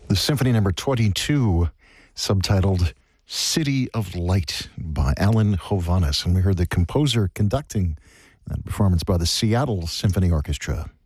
The Symphony Number 22, subtitled City of Light by Alan Hovhaness. And we heard the composer conducting that performance by the Seattle Symphony Orchestra.